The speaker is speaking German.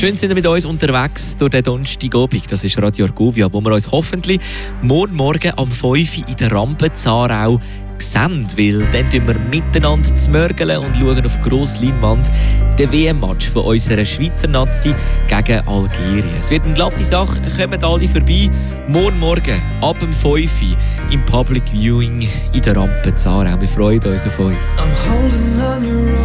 Schön sind ihr mit uns unterwegs durch den Donnerstagabend. Das ist Radio Argovia, wo wir uns hoffentlich morgen am 5 Uhr in der Rampe Zarau sehen, weil dann tun wir miteinander zmörgeln und schauen auf grosse Leinwand den WM-Match von unserer Schweizer Nazi gegen Algerien. Es wird eine glatte Sache, kommen alle vorbei. Morgen ab dem 5 Uhr im Public Viewing in der Rampe Zarau. Wir freuen uns auf euch.